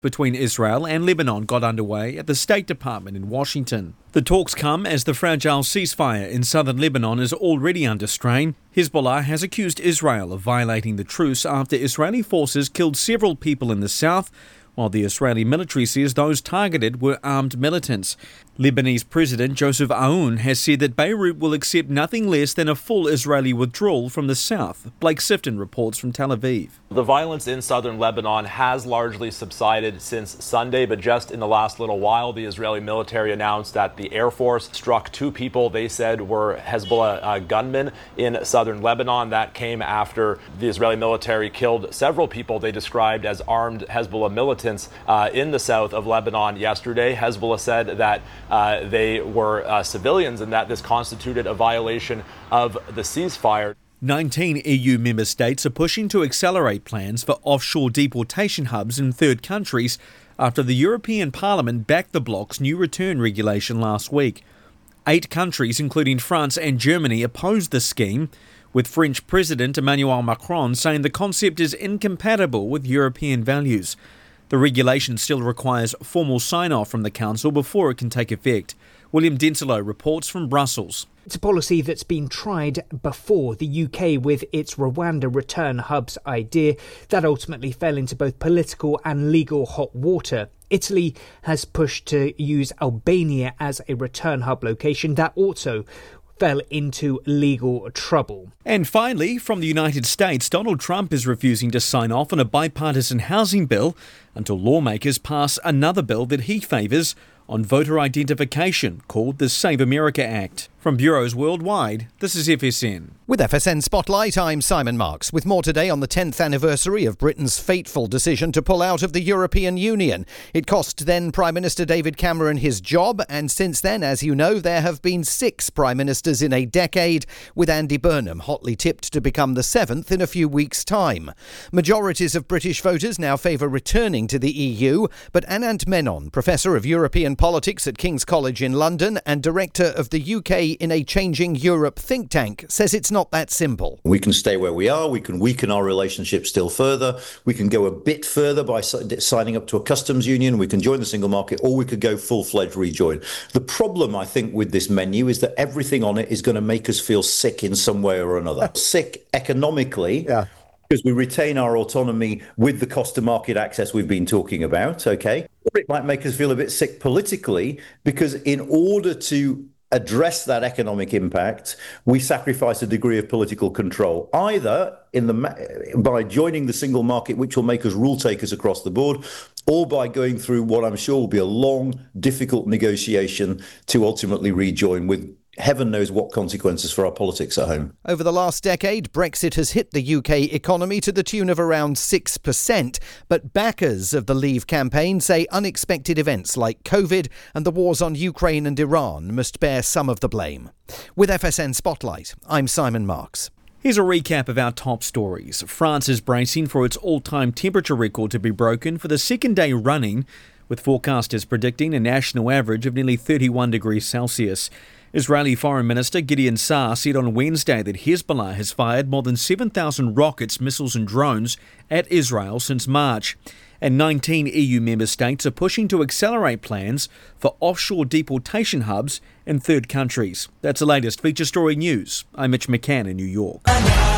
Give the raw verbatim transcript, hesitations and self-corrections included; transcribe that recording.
between Israel and Lebanon got underway at the State Department in Washington. The talks come as the fragile ceasefire in southern Lebanon is already under strain. Hezbollah has accused Israel of violating the truce after Israeli forces killed several people in the south, while the Israeli military says those targeted were armed militants. Lebanese President Joseph Aoun has said that Beirut will accept nothing less than a full Israeli withdrawal from the south. Blake Sifton reports from Tel Aviv. The violence in southern Lebanon has largely subsided since Sunday, but just in the last little while, the Israeli military announced that the Air Force struck two people they said were Hezbollah uh, gunmen in southern Lebanon. That came after the Israeli military killed several people they described as armed Hezbollah militants uh, in the south of Lebanon yesterday. Hezbollah said that uh, they were uh, civilians and that this constituted a violation of the ceasefire. nineteen E U member states are pushing to accelerate plans for offshore deportation hubs in third countries after the European Parliament backed the bloc's new return regulation last week. Eight countries, including France and Germany, opposed the scheme, with French President Emmanuel Macron saying the concept is incompatible with European values. The regulation still requires formal sign-off from the Council before it can take effect. William Denslow reports from Brussels. It's a policy that's been tried before. The U K with its Rwanda return hubs idea that ultimately fell into both political and legal hot water. Italy has pushed to use Albania as a return hub location that also fell into legal trouble. And finally, from the United States, Donald Trump is refusing to sign off on a bipartisan housing bill until lawmakers pass another bill that he favours on voter identification called the Save America Act. From bureaus worldwide, this is F S N. With F S N Spotlight, I'm Simon Marks, with more today on the tenth anniversary of Britain's fateful decision to pull out of the European Union. It cost then Prime Minister David Cameron his job, and since then, as you know, there have been six Prime Ministers in a decade, with Andy Burnham hotly tipped to become the seventh in a few weeks' time. Majorities of British voters now favour returning to the E U, but Anand Menon, Professor of European Politics at King's College in London and Director of the U K in a Changing Europe think tank, says it's not that simple. We can stay where we are, we can weaken our relationship still further, we can go a bit further by signing up to a customs union, we can join the single market, or we could go full-fledged rejoin. The problem, I think, with this menu is that everything on it is going to make us feel sick in some way or another. Sick economically. Yeah. Because we retain our autonomy with the cost of market access we've been talking about, okay? Or it might make us feel a bit sick politically, because in order to address that economic impact, we sacrifice a degree of political control, either in the by joining the single market, which will make us rule takers across the board, or by going through what I'm sure will be a long, difficult negotiation to ultimately rejoin, with heaven knows what consequences for our politics at home. Over the last decade, Brexit has hit the U K economy to the tune of around six percent. But backers of the Leave campaign say unexpected events like COVID and the wars on Ukraine and Iran must bear some of the blame. With F S N Spotlight, I'm Simon Marks. Here's a recap of our top stories. France is bracing for its all-time temperature record to be broken for the second day running, with forecasters predicting a national average of nearly thirty-one degrees Celsius. Israeli Foreign Minister Gideon Saar said on Wednesday that Hezbollah has fired more than seven thousand rockets, missiles and drones at Israel since March. And nineteen E U member states are pushing to accelerate plans for offshore deportation hubs in third countries. That's the latest Feature Story News. I'm Mitch McCann in New York.